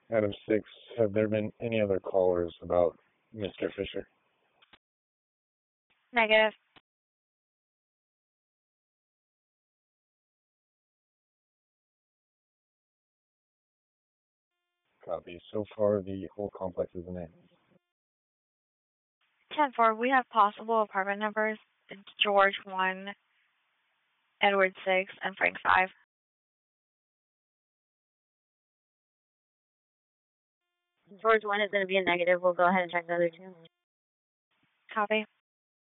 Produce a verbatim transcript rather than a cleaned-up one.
Adam six, have there been any other callers about Mister Fisher? Negative. Copy. So far, the whole complex is in it. ten four, we have possible apartment numbers. George one, Edward six, and Frank five. George one is going to be a negative. We'll go ahead and check the other two. Copy.